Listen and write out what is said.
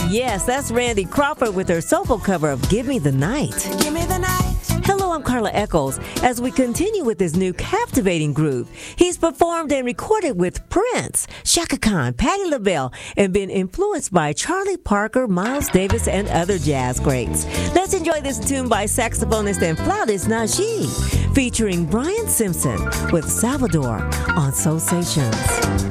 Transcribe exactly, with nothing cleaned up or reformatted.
Yes, that's Randy Crawford with her soulful cover of Give Me the Night. Give me the night. Hello, I'm Carla Eccles. As we continue with this new captivating groove, he's performed and recorded with Prince, Chaka Khan, Patti LaBelle, and been influenced by Charlie Parker, Miles Davis, and other jazz greats. Let's enjoy this tune by saxophonist and flautist Najee, featuring Brian Simpson with Salvador on Soul Stations.